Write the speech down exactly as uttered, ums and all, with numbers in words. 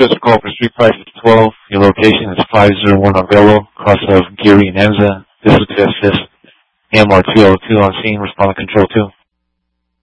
Special call for street price is twelve. Your location is five oh one Arbelo, cross of Geary and Enza. This is to assist. A M R two oh two on scene, respond to control two.